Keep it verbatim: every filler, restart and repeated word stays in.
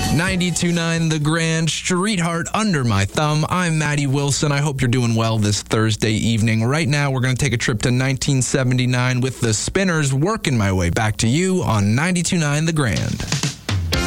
ninety-two point nine The Grand, Street Heart Under My Thumb. I'm Maddie Wilson. I hope you're doing well this Thursday evening. Right now, we're going to take a trip to nineteen seventy-nine with the Spinners, working my way back to you on ninety-two point nine The Grand.